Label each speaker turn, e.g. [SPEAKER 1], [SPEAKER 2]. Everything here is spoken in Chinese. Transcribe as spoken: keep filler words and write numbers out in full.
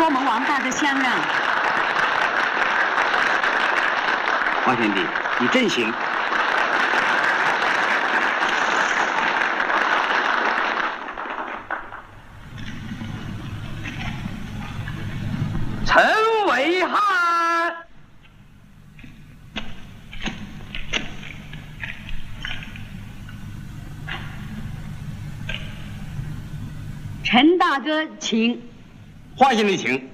[SPEAKER 1] 我们王大哥相让。
[SPEAKER 2] 王贤弟，你真行。
[SPEAKER 3] 陈维汉，
[SPEAKER 1] 陈大哥，请。
[SPEAKER 2] 华贤弟，请。